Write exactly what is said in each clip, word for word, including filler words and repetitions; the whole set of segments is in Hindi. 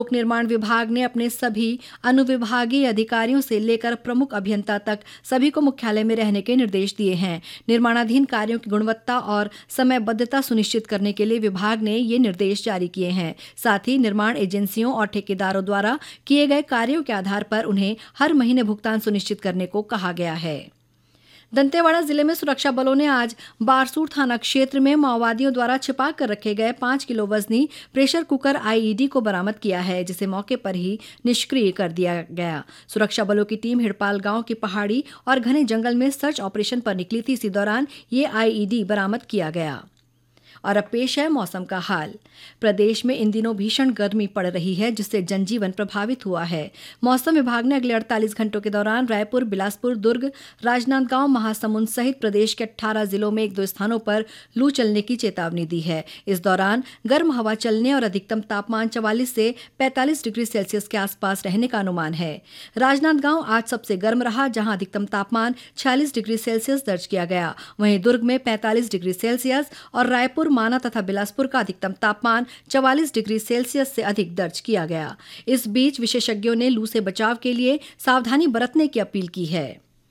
लोक निर्माण विभाग ने अपने सभी अनुविभागीय अधिकारियों से लेकर प्रमुख अभियंता तक सभी को मुख्यालय में रहने के निर्देश दिए हैं। निर्माणाधीन कार्यों की गुणवत्ता और समयबद्धता सुनिश्चित करने के लिए विभाग ने ये निर्देश जारी किए हैं। साथ ही निर्माण एजेंसियों और ठेकेदारों द्वारा किए गए कार्यों के आधार पर उन्हें हर महीने भुगतान सुनिश्चित करने को कहा गया है। दंतेवाड़ा जिले में सुरक्षा बलों ने आज बारसूर थाना क्षेत्र में माओवादियों द्वारा छिपा कर रखे गए पांच किलो वजनी प्रेशर कुकर आईईडी को बरामद किया है, जिसे मौके पर ही निष्क्रिय कर दिया गया। सुरक्षा बलों की टीम हिड़पाल गांव की पहाड़ी और घने जंगल में सर्च ऑपरेशन पर निकली थी। इसी दौरान ये आईईडी बरामद किया गया। और अब पेश है मौसम का हाल। प्रदेश में इन दिनों भीषण गर्मी पड़ रही है, जिससे जनजीवन प्रभावित हुआ है। मौसम विभाग ने अगले अड़तालीस घंटों के दौरान रायपुर, बिलासपुर, दुर्ग, राजनांदगांव, महासमुंद सहित प्रदेश के अठारह जिलों में एक दो स्थानों पर लू चलने की चेतावनी दी है। इस दौरान गर्म हवा चलने और अधिकतम तापमान चवालीस से पैंतालीस डिग्री सेल्सियस के आसपास रहने का अनुमान है। राजनांदगांव आज सबसे गर्म रहा, जहां अधिकतम तापमान छियालीस डिग्री सेल्सियस दर्ज किया गया। वहीं दुर्ग में पैंतालीस डिग्री सेल्सियस और रायपुर, माना तथा बिलासपुर का अधिकतम तापमान चवालीस डिग्री सेल्सियस से अधिक दर्ज किया गया। इस बीच विशेषज्ञों ने लू से बचाव के लिए सावधानी बरतने की अपील की है।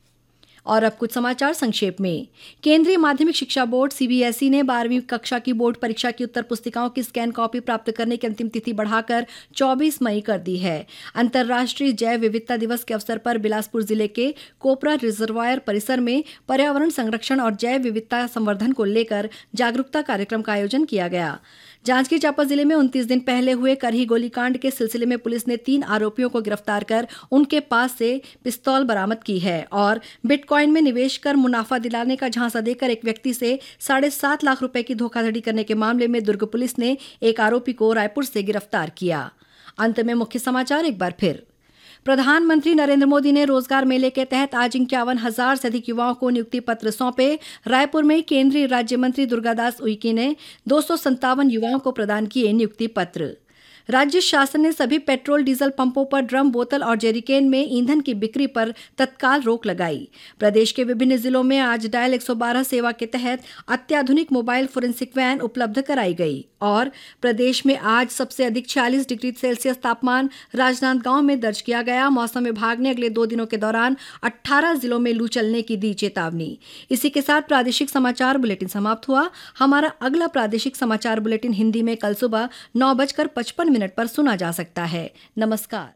और अब कुछ समाचार संक्षेप में। केंद्रीय माध्यमिक शिक्षा बोर्ड सीबीएसई ने बारहवीं कक्षा की बोर्ड परीक्षा की उत्तर पुस्तिकाओं की स्कैन कॉपी प्राप्त करने की अंतिम तिथि बढ़ाकर चौबीस मई कर दी है। अंतर्राष्ट्रीय जैव विविधता दिवस के अवसर पर बिलासपुर जिले के कोपरा रिजर्वायर परिसर में पर्यावरण संरक्षण और जैव विविधता संवर्धन को लेकर जागरूकता कार्यक्रम का आयोजन किया गया। जांजगीर चांपा जिले में उनतीस दिन पहले हुए करही गोलीकांड के सिलसिले में पुलिस ने तीन आरोपियों को गिरफ्तार कर उनके पास से पिस्तौल बरामद की है। और बिटकॉइन में निवेश कर मुनाफा दिलाने का झांसा देकर एक व्यक्ति से साढ़े सात लाख रुपए की धोखाधड़ी करने के मामले में दुर्ग पुलिस ने एक आरोपी को रायपुर से गिरफ्तार किया। अंत में मुख्य समाचार एक बार फिर। प्रधानमंत्री नरेंद्र मोदी ने रोजगार मेले के तहत आज इक्यावन हजार से अधिक युवाओं को नियुक्ति पत्र सौंपे। रायपुर में केंद्रीय राज्य मंत्री दुर्गादास उइके ने दो सौ संतावन युवाओं को प्रदान किए नियुक्ति पत्र। राज्य शासन ने सभी पेट्रोल डीजल पंपों पर ड्रम, बोतल और जेरिकेन में ईंधन की बिक्री पर तत्काल रोक लगाई। प्रदेश के विभिन्न जिलों में आज डायल एक सौ बारह सेवा के तहत अत्याधुनिक मोबाइल फोरेंसिक वैन उपलब्ध कराई गई। और प्रदेश में आज सबसे अधिक छियालीस डिग्री सेल्सियस तापमान राजनांदगांव में दर्ज किया गया। मौसम विभाग ने अगले दो दिनों के दौरान अठारह जिलों में लू चलने की दी चेतावनी। इसी के साथ प्रादेशिक समाचार बुलेटिन समाप्त हुआ। हमारा अगला प्रादेशिक समाचार बुलेटिन हिंदी में कल सुबह नौ बजकर पचपन मिनट पर सुना जा सकता है। नमस्कार।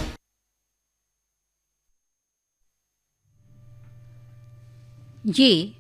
ये